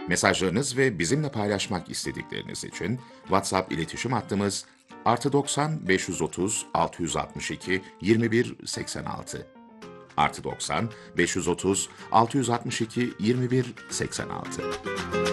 Mesajlarınız ve bizimle paylaşmak istedikleriniz için WhatsApp iletişim hattımız +90 530 662 21 86 +90 530 662 21 86.